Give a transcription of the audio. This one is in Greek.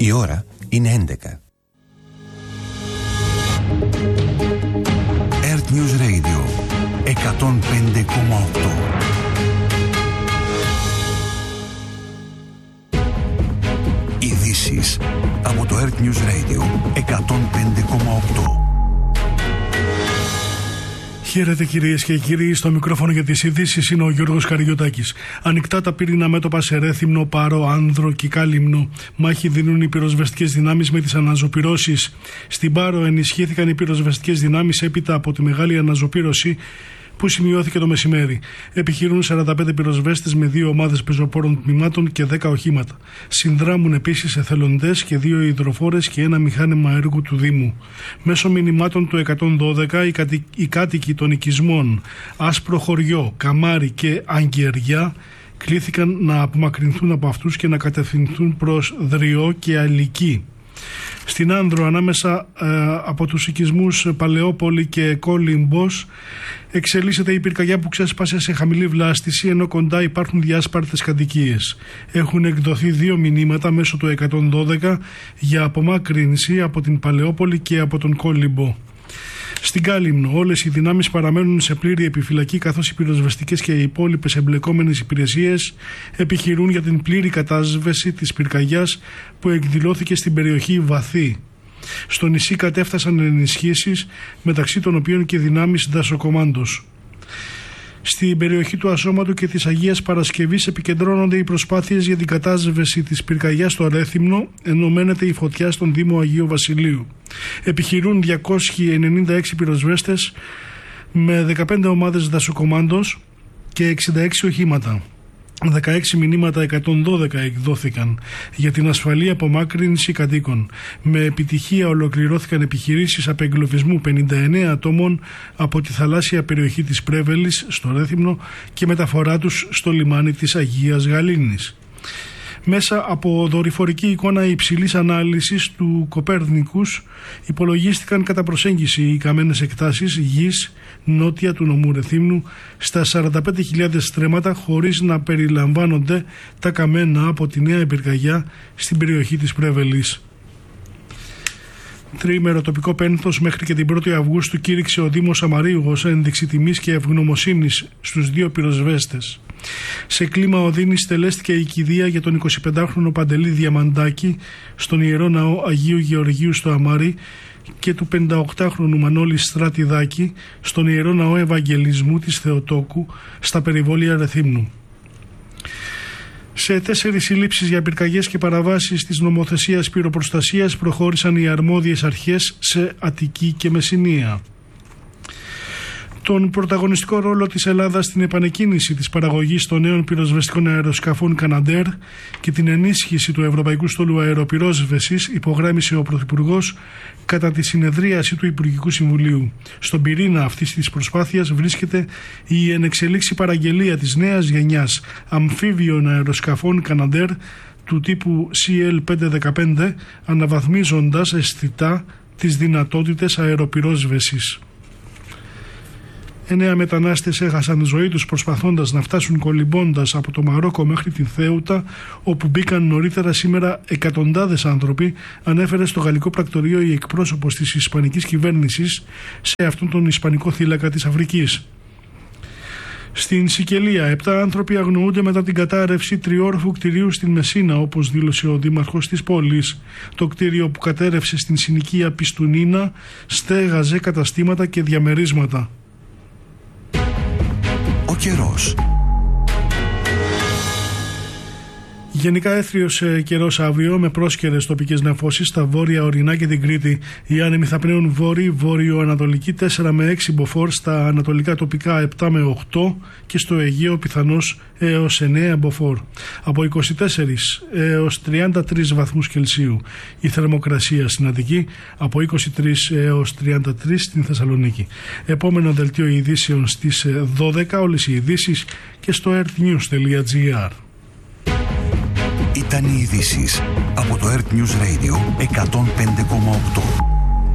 Η ώρα είναι 11. Earth News Radio 105,8. Ειδήσεις από το Earth News Radio 105,8. Χαίρετε κυρίες και κύριοι, στο μικρόφωνο για τις ειδήσεις είναι ο Γιώργος Καριωτάκης. Ανοιχτά τα πύρινα μέτωπα σε Ρέθυμνο, Πάρο, Άνδρο και Κάλυμνο. Μάχη δίνουν οι πυροσβεστικές δυνάμεις με τις αναζωπυρώσεις. Στην Πάρο ενισχύθηκαν οι πυροσβεστικές δυνάμεις έπειτα από τη μεγάλη αναζωπύρωση που σημειώθηκε το μεσημέρι. Επιχειρούν 45 πυροσβέστες με 2 ομάδες πεζοπόρων τμήματων και 10 οχήματα. Συνδράμουν επίσης εθελοντές και 2 υδροφόρες και ένα μηχάνημα έργου του Δήμου. Μέσω μηνυμάτων του 112, οι κάτοικοι των οικισμών Άσπρο Χωριό, Καμάρι και Αγγεριά κλήθηκαν να απομακρυνθούν από αυτούς και να κατευθυνθούν προς Δριό και Αλική. Στην Άνδρο, ανάμεσα από τους οικισμούς Παλαιόπολη και Κόλυμπος, εξελίσσεται η πυρκαγιά που ξέσπασε σε χαμηλή βλάστηση, ενώ κοντά υπάρχουν διάσπαρτες κατοικίες. Έχουν εκδοθεί 2 μηνύματα μέσω του 112 για απομάκρυνση από την Παλαιόπολη και από τον Κόλυμπο. Στην Κάλυμνο, όλες οι δυνάμεις παραμένουν σε πλήρη επιφυλακή, καθώς οι πυροσβεστικές και οι υπόλοιπες εμπλεκόμενες υπηρεσίες επιχειρούν για την πλήρη κατάσβεση της πυρκαγιάς που εκδηλώθηκε στην περιοχή Βαθύ. Στο νησί κατέφτασαν ενισχύσεις, μεταξύ των οποίων και δυνάμεις δασοκομάντος. Στην περιοχή του Ασώματου και της Αγίας Παρασκευής επικεντρώνονται οι προσπάθειες για την κατάσβεση της πυρκαγιάς στο Ρέθυμνο, ενώ μένεται η φωτιά στον Δήμο Αγίου Βασιλείου. Επιχειρούν 296 πυροσβέστες με 15 ομάδες δασοκομάντος και 66 οχήματα. 16 μηνύματα 112 εκδόθηκαν για την ασφαλή απομάκρυνση κατοίκων. Με επιτυχία ολοκληρώθηκαν επιχειρήσεις απεγκλωβισμού 59 ατόμων από τη θαλάσσια περιοχή της Πρέβελης στο Ρέθυμνο και μεταφορά τους στο λιμάνι της Αγίας Γαλήνης. Μέσα από δορυφορική εικόνα υψηλής ανάλυσης του Κοπέρνικους υπολογίστηκαν κατά προσέγγιση οι καμένες εκτάσεις γης νότια του νομού Ρεθύμνου στα 45.000 στρέμματα, χωρίς να περιλαμβάνονται τα καμένα από τη νέα πυρκαγιά στην περιοχή της Πρέβελης. Τριήμερο τοπικό πένθος μέχρι και την 1η Αυγούστου κήρυξε ο Δήμος Αμαρίου ως ένδειξη τιμής και ευγνωμοσύνης στους 2 πυροσβέστες. Σε κλίμα οδύνης στελέστηκε η κηδεία για τον 25χρονο Παντελή Διαμαντάκη στον Ιερό Ναό Αγίου Γεωργίου στο Αμάρι και του 58χρονου Μανώλη Στρατιδάκη στον Ιερό Ναό Ευαγγελισμού της Θεοτόκου στα περιβόλια Ρεθύμνου. Σε 4 συλλήψεις για πυρκαγιές και παραβάσεις της νομοθεσίας πυροπροστασίας προχώρησαν οι αρμόδιες αρχές σε Αττική και Μεσσηνία. Τον πρωταγωνιστικό ρόλο της Ελλάδας στην επανεκκίνηση της παραγωγής των νέων πυροσβεστικών αεροσκαφών Καναντέρ και την ενίσχυση του Ευρωπαϊκού Στόλου Αεροπυρόσβεσης υπογράμμισε ο Πρωθυπουργός κατά τη συνεδρίαση του Υπουργικού Συμβουλίου. Στον πυρήνα αυτής της προσπάθειας βρίσκεται η ενεξελίξη παραγγελία της νέας γενιάς αμφίβιων αεροσκαφών Καναντέρ του τύπου CL515, αναβαθμίζοντας αισθητά τις δυνατότητες αεροπυρόσβεσης. 9 μετανάστες έχασαν ζωή τους προσπαθώντας να φτάσουν κολυμπώντας από το Μαρόκο μέχρι την Θέουτα, όπου μπήκαν νωρίτερα σήμερα εκατοντάδες άνθρωποι, ανέφερε στο γαλλικό πρακτορείο η εκπρόσωπος της ισπανικής κυβέρνησης σε αυτόν τον ισπανικό θύλακα της Αφρικής. Στην Σικελία, 7 άνθρωποι αγνοούνται μετά την κατάρρευση τριόροφου κτηρίου στην Μεσίνα, όπως δήλωσε ο δήμαρχος της πόλης. Το κτίριο που κατέρευσε στην συνοικία Πιστουνίνα στέγαζε καταστήματα και διαμερίσματα. Ο καιρός. Γενικά έθριος καιρός αύριο με πρόσκαιρες τοπικές νεφώσεις στα βόρεια ορεινά και την Κρήτη. Οι άνεμοι θα πνέουν βόρειο-ανατολική 4 με 6 μποφόρ, στα ανατολικά τοπικά 7 με 8 και στο Αιγαίο πιθανώς έως 9 μποφόρ. Από 24 έως 33 βαθμούς Κελσίου η θερμοκρασία στην Αττική, από 23 έως 33 στην Θεσσαλονίκη. Επόμενο δελτίο ειδήσεων στις 12, όλες οι ειδήσεις και στο earthnews.gr. Ήταν οι ειδήσεις από το Earth News Radio 105,8.